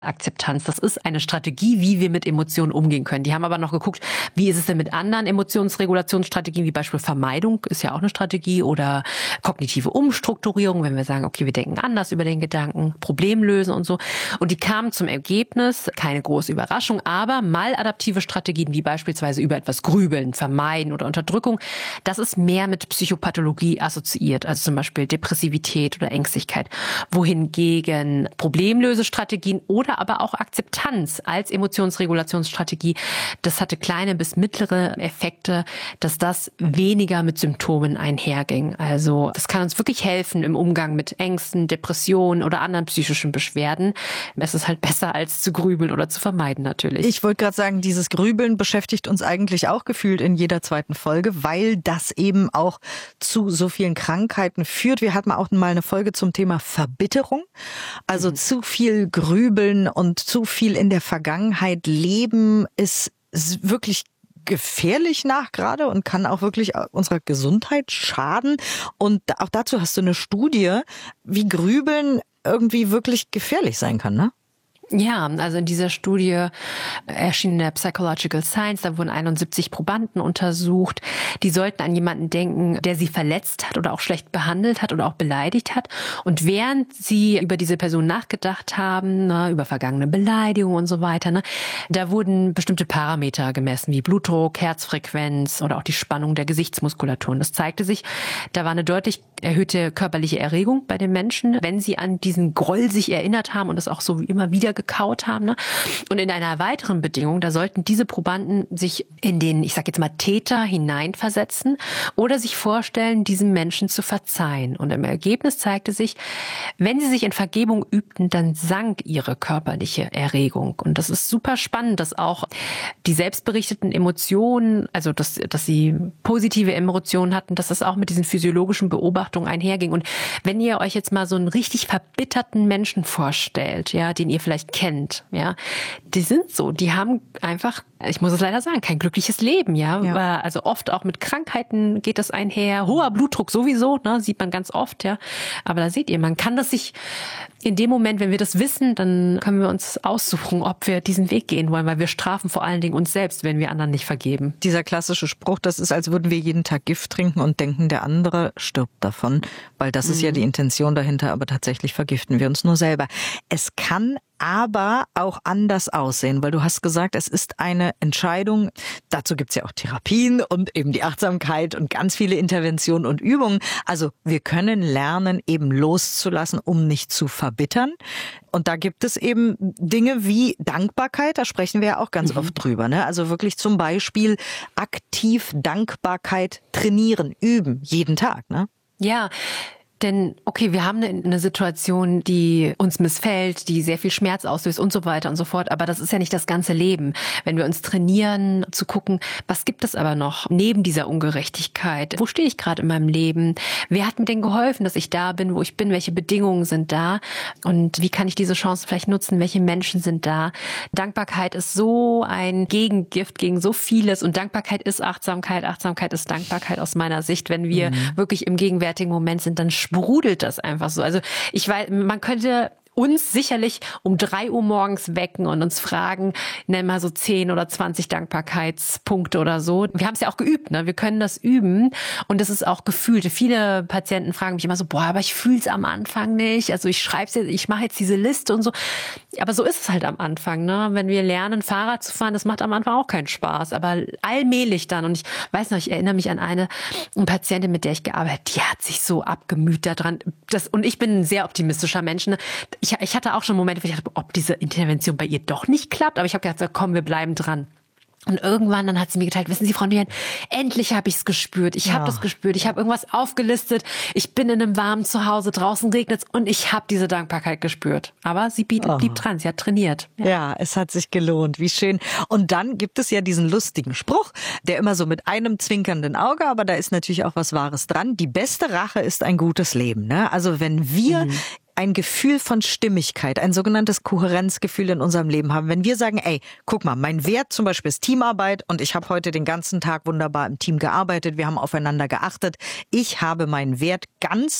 Akzeptanz. Das ist eine Strategie, wie wir mit Emotionen umgehen können. Die haben aber noch geguckt, wie ist es denn mit anderen Emotionsregulationsstrategien, wie Beispiel Vermeidung ist ja auch eine Strategie oder kognitive Umstrukturierung, wenn wir sagen, okay, wir denken anders über den Gedanken, Problemlösen und so. Und die kamen zum Ergebnis, keine große Überraschung, aber maladaptive Strategien, wie beispielsweise über etwas grübeln, vermeiden oder Unterdrückung, das ist mehr mit Psychopathologie assoziiert, also zum Beispiel Depressivität oder Ängstlichkeit. Wohingegen Problemlösestrategien oder aber auch Akzeptanz als Emotionsregulationsstrategie, das hatte kleine bis mittlere Effekte, dass das weniger mit Symptomen einherging. Also das kann uns wirklich helfen im Umgang mit Ängsten, Depressionen oder anderen psychischen Beschwerden. Es ist halt besser, als zu grübeln oder zu vermeiden natürlich. Ich wollte gerade sagen, dieses Grübeln beschäftigt uns eigentlich auch gefühlt in jeder zweiten Folge, weil das eben auch zu so vielen Krankheiten führt. Wir hatten auch mal eine Folge zum Thema Verbitterung. Also zu viel Grübeln und zu viel in der Vergangenheit leben ist wirklich gefährlich gerade und kann auch wirklich unserer Gesundheit schaden. Und auch dazu hast du eine Studie, wie Grübeln irgendwie wirklich gefährlich sein kann, ne? Ja, also in dieser Studie erschien in der Psychological Science, da wurden 71 Probanden untersucht. Die sollten an jemanden denken, der sie verletzt hat oder auch schlecht behandelt hat oder auch beleidigt hat. Und während sie über diese Person nachgedacht haben, über vergangene Beleidigungen und so weiter, da wurden bestimmte Parameter gemessen, wie Blutdruck, Herzfrequenz oder auch die Spannung der Gesichtsmuskulatur. Und das zeigte sich, da war eine deutlich erhöhte körperliche Erregung bei den Menschen, wenn sie an diesen Groll sich erinnert haben und das auch so immer wieder gekaut haben. Und in einer weiteren Bedingung, da sollten diese Probanden sich in den, ich sag jetzt mal, Täter hineinversetzen oder sich vorstellen, diesem Menschen zu verzeihen. Und im Ergebnis zeigte sich, wenn sie sich in Vergebung übten, dann sank ihre körperliche Erregung. Und das ist super spannend, dass auch die selbstberichteten Emotionen, also dass sie positive Emotionen hatten, dass das auch mit diesen physiologischen Beobachtungen einherging. Und wenn ihr euch jetzt mal so einen richtig verbitterten Menschen vorstellt, ja, den ihr vielleicht kennt, ja, die sind so, die haben einfach, ich muss es leider sagen, kein glückliches Leben, ja. Also oft auch mit Krankheiten geht das einher, hoher Blutdruck sowieso, sieht man ganz oft, ja. Aber da seht ihr, man kann das sich in dem Moment, wenn wir das wissen, dann können wir uns aussuchen, ob wir diesen Weg gehen wollen, weil wir strafen vor allen Dingen uns selbst, wenn wir anderen nicht vergeben. Dieser klassische Spruch, das ist, als würden wir jeden Tag Gift trinken und denken, der andere stirbt davon, weil das ist ja die Intention dahinter, aber tatsächlich vergiften wir uns nur selber. Es kann aber auch anders aussehen, weil du hast gesagt, es ist eine Entscheidung. Dazu gibt's ja auch Therapien und eben die Achtsamkeit und ganz viele Interventionen und Übungen. Also wir können lernen, eben loszulassen, um nicht zu verbittern. Und da gibt es eben Dinge wie Dankbarkeit, da sprechen wir ja auch ganz oft drüber, ne? Also wirklich zum Beispiel aktiv Dankbarkeit trainieren, üben, jeden Tag, ne? Ja. Denn, okay, wir haben eine Situation, die uns missfällt, die sehr viel Schmerz auslöst und so weiter und so fort. Aber das ist ja nicht das ganze Leben. Wenn wir uns trainieren, zu gucken, was gibt es aber noch neben dieser Ungerechtigkeit? Wo stehe ich gerade in meinem Leben? Wer hat mir denn geholfen, dass ich da bin, wo ich bin? Welche Bedingungen sind da? Und wie kann ich diese Chance vielleicht nutzen? Welche Menschen sind da? Dankbarkeit ist so ein Gegengift gegen so vieles. Und Dankbarkeit ist Achtsamkeit. Achtsamkeit ist Dankbarkeit aus meiner Sicht. Wenn wir wirklich im gegenwärtigen Moment sind, dann sprudelt das einfach so. Also ich weiß, man könnte uns sicherlich um 3 Uhr morgens wecken und uns fragen, nenn mal so 10 oder 20 Dankbarkeitspunkte oder so. Wir haben es ja auch geübt, ne? Wir können das üben und das ist auch gefühlt. Viele Patienten fragen mich immer so, aber ich fühle es am Anfang nicht. Also ich schreibe jetzt, ich mache jetzt diese Liste und so. Aber so ist es halt am Anfang, ne? Wenn wir lernen, Fahrrad zu fahren, das macht am Anfang auch keinen Spaß. Aber allmählich dann, und ich weiß noch, ich erinnere mich an eine Patientin, mit der ich gearbeitet habe, die hat sich so abgemüht daran. Und ich bin ein sehr optimistischer Mensch, ne? Ich hatte auch schon Momente, wo ich dachte, ob diese Intervention bei ihr doch nicht klappt. Aber ich habe gedacht, komm, wir bleiben dran. Und irgendwann dann hat sie mir geteilt, wissen Sie, Frau Nguyen, endlich habe ich es gespürt. Ich habe das gespürt. Ich habe irgendwas aufgelistet. Ich bin in einem warmen Zuhause, draußen regnet es und ich habe diese Dankbarkeit gespürt. Aber sie blieb dran, sie hat trainiert. Ja, es hat sich gelohnt. Wie schön. Und dann gibt es ja diesen lustigen Spruch, der immer so mit einem zwinkernden Auge, aber da ist natürlich auch was Wahres dran. Die beste Rache ist ein gutes Leben. Ne? Also wenn wir ein Gefühl von Stimmigkeit, ein sogenanntes Kohärenzgefühl in unserem Leben haben. Wenn wir sagen, ey, guck mal, mein Wert zum Beispiel ist Teamarbeit und ich habe heute den ganzen Tag wunderbar im Team gearbeitet, wir haben aufeinander geachtet, ich habe meinen Wert ganz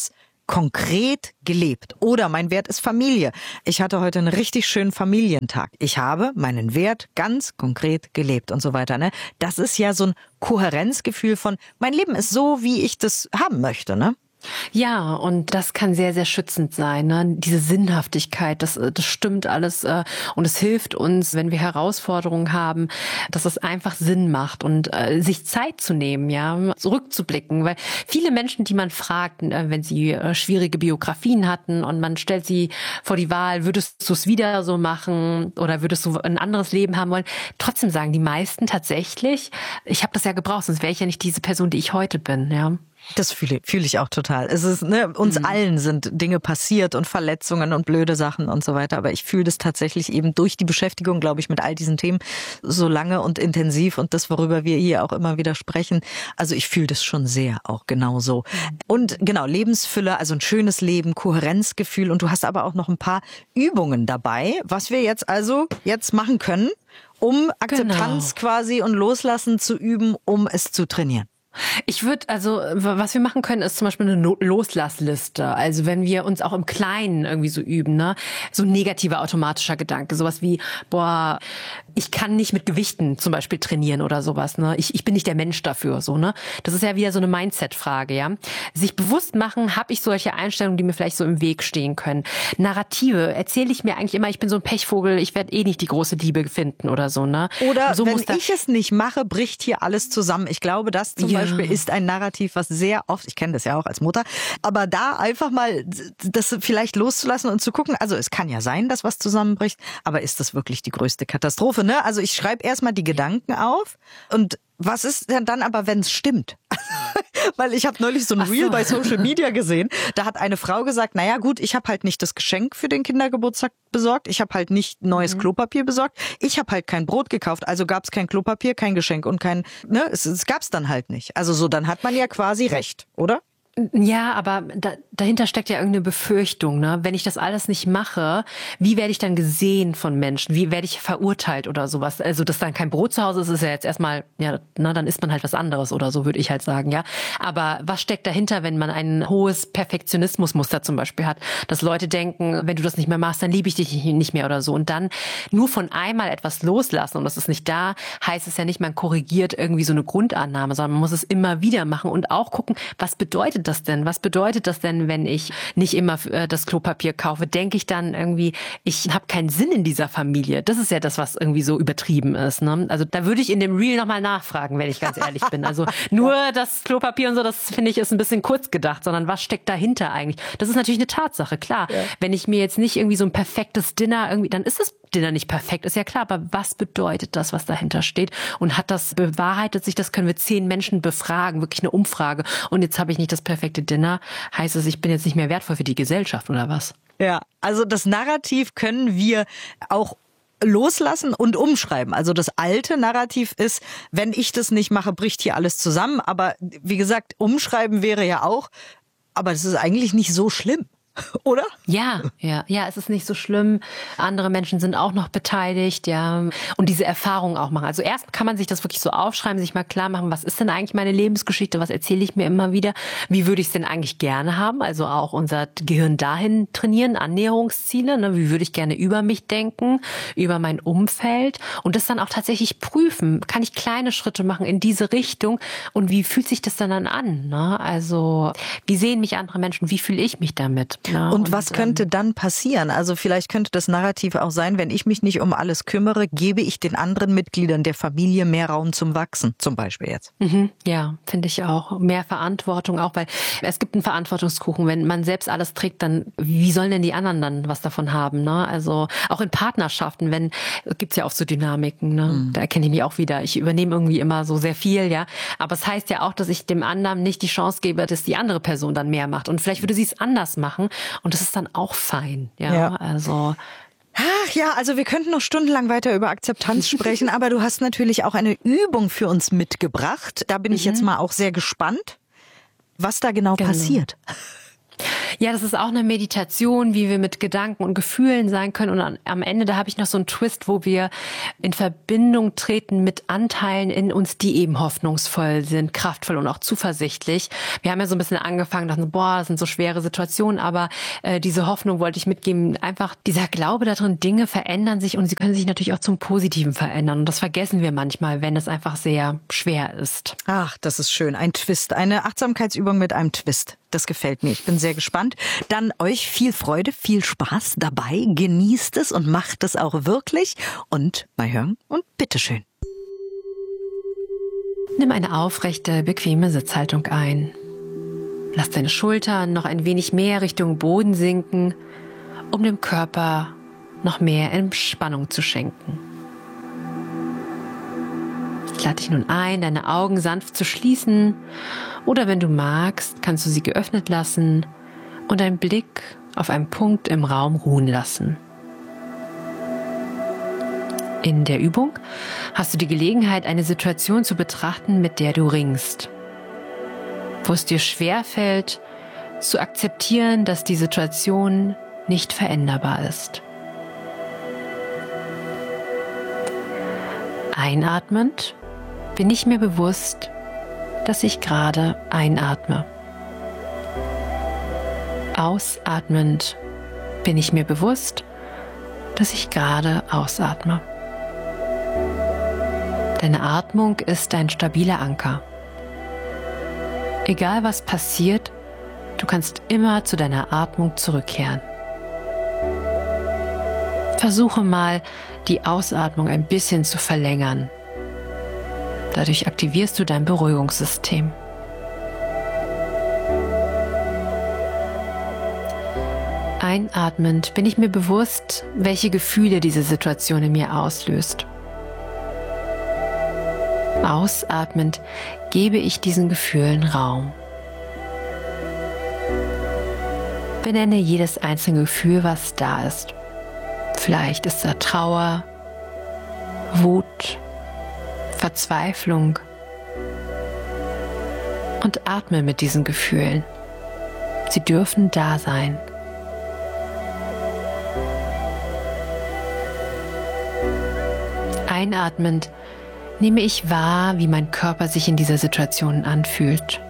konkret gelebt. Oder mein Wert ist Familie. Ich hatte heute einen richtig schönen Familientag. Ich habe meinen Wert ganz konkret gelebt und so weiter. Ne? Das ist ja so ein Kohärenzgefühl von, mein Leben ist so, wie ich das haben möchte. Ne? Ja, und das kann sehr, sehr schützend sein, ne? Diese Sinnhaftigkeit, das stimmt alles und es hilft uns, wenn wir Herausforderungen haben, dass es einfach Sinn macht und sich Zeit zu nehmen, ja, zurückzublicken, weil viele Menschen, die man fragt, wenn sie schwierige Biografien hatten und man stellt sie vor die Wahl, würdest du es wieder so machen oder würdest du ein anderes Leben haben wollen, trotzdem sagen die meisten tatsächlich, ich habe das ja gebraucht, sonst wäre ich ja nicht diese Person, die ich heute bin, ja. Das fühle ich auch total. Es ist, uns allen sind Dinge passiert und Verletzungen und blöde Sachen und so weiter. Aber ich fühle das tatsächlich eben durch die Beschäftigung, glaube ich, mit all diesen Themen so lange und intensiv und das, worüber wir hier auch immer wieder sprechen. Also ich fühle das schon sehr auch genauso. Und genau, Lebensfülle, also ein schönes Leben, Kohärenzgefühl und du hast aber auch noch ein paar Übungen dabei, was wir jetzt machen können, um Akzeptanz quasi und Loslassen zu üben, um es zu trainieren. Ich würde, was wir machen können, ist zum Beispiel eine Loslassliste. Also wenn wir uns auch im Kleinen irgendwie so üben, ne, so ein negativer automatischer Gedanke, sowas wie, boah, ich kann nicht mit Gewichten zum Beispiel trainieren oder sowas, ne, ich bin nicht der Mensch dafür, so, ne. Das ist ja wieder so eine Mindset-Frage, ja. Sich bewusst machen, habe ich solche Einstellungen, die mir vielleicht so im Weg stehen können. Narrative, erzähle ich mir eigentlich immer, ich bin so ein Pechvogel, ich werde eh nicht die große Liebe finden oder so, ne. Oder so wenn ich es nicht mache, bricht hier alles zusammen. Ich glaube, das zum Beispiel ist ein Narrativ, was sehr oft, ich kenne das ja auch als Mutter, aber da einfach mal das vielleicht loszulassen und zu gucken, also es kann ja sein, dass was zusammenbricht, aber ist das wirklich die größte Katastrophe, ne? Also ich schreibe erstmal die Gedanken auf und was ist denn dann aber, wenn es stimmt? Weil ich habe neulich so ein Reel bei Social Media gesehen, da hat eine Frau gesagt, naja gut, ich habe halt nicht das Geschenk für den Kindergeburtstag besorgt, ich habe halt nicht neues Klopapier besorgt, ich habe halt kein Brot gekauft, also gab es kein Klopapier, kein Geschenk und es gab es dann halt nicht. Also so, dann hat man ja quasi recht, oder? Ja, aber dahinter steckt ja irgendeine Befürchtung, ne? Wenn ich das alles nicht mache, wie werde ich dann gesehen von Menschen? Wie werde ich verurteilt oder sowas? Also, dass dann kein Brot zu Hause ist, ist ja jetzt erstmal, ja, na, dann isst man halt was anderes oder so, würde ich halt sagen, ja. Aber was steckt dahinter, wenn man ein hohes Perfektionismusmuster zum Beispiel hat? Dass Leute denken, wenn du das nicht mehr machst, dann liebe ich dich nicht mehr oder so. Und dann nur von einmal etwas loslassen und das ist nicht da, heißt es ja nicht, man korrigiert irgendwie so eine Grundannahme, sondern man muss es immer wieder machen und auch gucken, was bedeutet das denn? Was bedeutet das denn, wenn ich nicht immer das Klopapier kaufe? Denke ich dann irgendwie, ich habe keinen Sinn in dieser Familie? Das ist ja das, was irgendwie so übertrieben ist. Ne? Also da würde ich in dem Reel nochmal nachfragen, wenn ich ganz ehrlich bin. Also nur das Klopapier und so, das finde ich ist ein bisschen kurz gedacht, sondern was steckt dahinter eigentlich? Das ist natürlich eine Tatsache, klar. Ja. Wenn ich mir jetzt nicht irgendwie so ein perfektes Dinner irgendwie, dann ist das Dinner nicht perfekt, ist ja klar, aber was bedeutet das, was dahinter steht? Und bewahrheitet sich, das können wir 10 Menschen befragen, wirklich eine Umfrage. Und jetzt habe ich nicht das perfekte Dinner, heißt es, ich bin jetzt nicht mehr wertvoll für die Gesellschaft oder was? Ja, also das Narrativ können wir auch loslassen und umschreiben. Also das alte Narrativ ist, wenn ich das nicht mache, bricht hier alles zusammen. Aber wie gesagt, umschreiben wäre ja auch, aber das ist eigentlich nicht so schlimm. Oder? Ja, es ist nicht so schlimm. Andere Menschen sind auch noch beteiligt, ja. Und diese Erfahrung auch machen. Also erst kann man sich das wirklich so aufschreiben, sich mal klar machen, was ist denn eigentlich meine Lebensgeschichte? Was erzähle ich mir immer wieder? Wie würde ich es denn eigentlich gerne haben? Also auch unser Gehirn dahin trainieren, Annäherungsziele. Ne? Wie würde ich gerne über mich denken, über mein Umfeld? Und das dann auch tatsächlich prüfen. Kann ich kleine Schritte machen in diese Richtung? Und wie fühlt sich das dann an? Ne? Also wie sehen mich andere Menschen? Wie fühle ich mich damit? Ja, und was könnte dann passieren? Also vielleicht könnte das Narrativ auch sein, wenn ich mich nicht um alles kümmere, gebe ich den anderen Mitgliedern der Familie mehr Raum zum Wachsen, zum Beispiel jetzt. Ja, finde ich auch. Mehr Verantwortung auch, weil es gibt einen Verantwortungskuchen. Wenn man selbst alles trägt, dann wie sollen denn die anderen dann was davon haben? Ne? Also auch in Partnerschaften, gibt's ja auch so Dynamiken. Ne? Da erkenne ich mich auch wieder. Ich übernehme irgendwie immer so sehr viel, ja. Aber es heißt ja auch, dass ich dem anderen nicht die Chance gebe, dass die andere Person dann mehr macht. Und vielleicht würde sie es anders machen. Und das ist dann auch fein. Ja. Also. Ach ja, also wir könnten noch stundenlang weiter über Akzeptanz sprechen, aber du hast natürlich auch eine Übung für uns mitgebracht. Da bin ich jetzt mal auch sehr gespannt, was da genau passiert. Ja, das ist auch eine Meditation, wie wir mit Gedanken und Gefühlen sein können. Und am Ende, da habe ich noch so einen Twist, wo wir in Verbindung treten mit Anteilen in uns, die eben hoffnungsvoll sind, kraftvoll und auch zuversichtlich. Wir haben ja so ein bisschen angefangen, dachten, boah, das sind so schwere Situationen, aber diese Hoffnung wollte ich mitgeben. Einfach dieser Glaube darin, Dinge verändern sich und sie können sich natürlich auch zum Positiven verändern. Und das vergessen wir manchmal, wenn es einfach sehr schwer ist. Ach, das ist schön. Ein Twist. Eine Achtsamkeitsübung mit einem Twist. Das gefällt mir. Ich bin sehr gespannt. Dann euch viel Freude, viel Spaß dabei. Genießt es und macht es auch wirklich. Und mal hören und bitteschön. Nimm eine aufrechte, bequeme Sitzhaltung ein. Lass deine Schultern noch ein wenig mehr Richtung Boden sinken, um dem Körper noch mehr Entspannung zu schenken. Ich lade dich nun ein, deine Augen sanft zu schließen oder wenn du magst, kannst du sie geöffnet lassen und deinen Blick auf einen Punkt im Raum ruhen lassen. In der Übung hast du die Gelegenheit, eine Situation zu betrachten, mit der du ringst, wo es dir schwerfällt, zu akzeptieren, dass die Situation nicht veränderbar ist. Einatmend bin ich mir bewusst, dass ich gerade einatme. Ausatmend bin ich mir bewusst, dass ich gerade ausatme. Deine Atmung ist ein stabiler Anker. Egal was passiert, du kannst immer zu deiner Atmung zurückkehren. Versuche mal, die Ausatmung ein bisschen zu verlängern. Dadurch aktivierst du dein Beruhigungssystem. Einatmend bin ich mir bewusst, welche Gefühle diese Situation in mir auslöst. Ausatmend gebe ich diesen Gefühlen Raum. Benenne jedes einzelne Gefühl, was da ist. Vielleicht ist da Trauer, Wut, Verzweiflung und atme mit diesen Gefühlen. Sie dürfen da sein. Einatmend nehme ich wahr, wie mein Körper sich in dieser Situation anfühlt.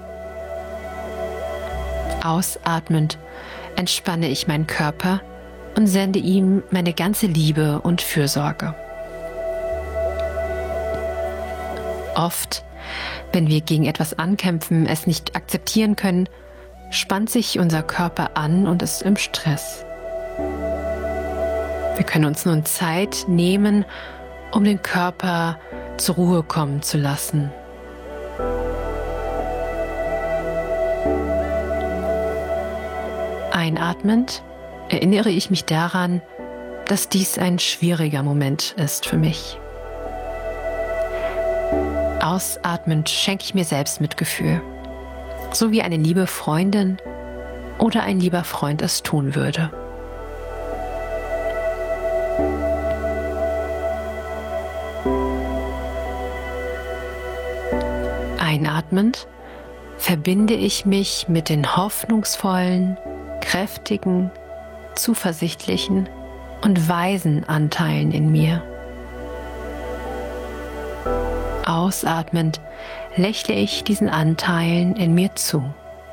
Ausatmend entspanne ich meinen Körper und sende ihm meine ganze Liebe und Fürsorge. Oft, wenn wir gegen etwas ankämpfen, es nicht akzeptieren können, spannt sich unser Körper an und ist im Stress. Wir können uns nun Zeit nehmen, um den Körper zur Ruhe kommen zu lassen. Einatmend erinnere ich mich daran, dass dies ein schwieriger Moment ist für mich. Ausatmend schenke ich mir selbst Mitgefühl, so wie eine liebe Freundin oder ein lieber Freund es tun würde. Einatmend verbinde ich mich mit den hoffnungsvollen, kräftigen, zuversichtlichen und weisen Anteilen in mir. Ausatmend lächle ich diesen Anteilen in mir zu.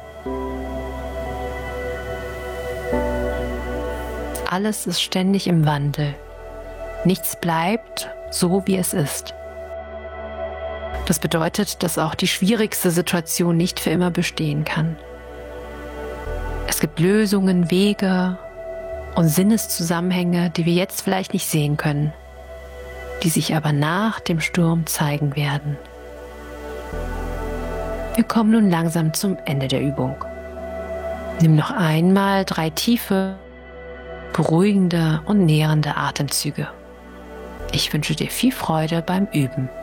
Alles ist ständig im Wandel. Nichts bleibt so, wie es ist. Das bedeutet, dass auch die schwierigste Situation nicht für immer bestehen kann. Es gibt Lösungen, Wege und Sinneszusammenhänge, die wir jetzt vielleicht nicht sehen können, die sich aber nach dem Sturm zeigen werden. Wir kommen nun langsam zum Ende der Übung. Nimm noch einmal 3 tiefe, beruhigende und nährende Atemzüge. Ich wünsche dir viel Freude beim Üben.